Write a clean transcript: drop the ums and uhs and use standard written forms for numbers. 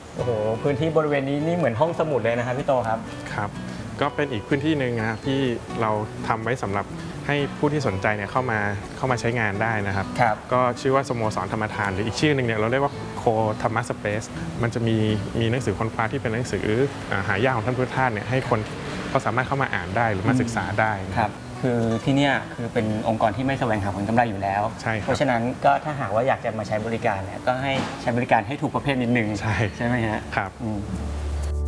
โอ้โหพื้นที่บริเวณนี้นี่เหมือนห้องสมุดเลยนะครับพี่โตครับครับก็เป็นอีกพื้นที่หนึ่งนะครับที่เราทำไว้สำหรับให้ผู้ที่สนใจเนี่ยเข้ามาใช้งานได้นะครับก็ชื่อว่าสโมสรธรรมทานหรืออีกชื่อหนึ่งเนี่ยเราเรียกว่าโคธรรมสเปซมันจะมีหนังสือค้นคว้าที่เป็นหนังสือหายากของท่านพุทธทาสเนี่ยให้คนเขาสามารถเข้ามาอ่านได้หรือมาศึกษาได้ครับคือที่นี่คือเป็นองค์กรที่ไม่แสวงหาผลกำไรอยู่แล้วใช่ครับเพราะฉะนั้นก็ถ้าหากว่าอยากจะมาใช้บริการเนี่ยก็ให้ใช้บริการให้ถูกประเภทนิดนึงใช่ไหมฮะครับ